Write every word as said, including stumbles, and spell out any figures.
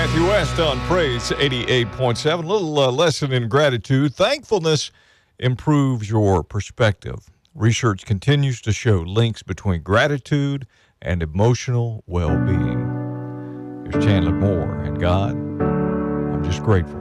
Matthew West on Praise eighty-eight point seven. A little uh, lesson in gratitude. Thankfulness improves your perspective. Research continues to show links between gratitude and emotional well-being. Here's Chandler Moore and God. I'm just grateful.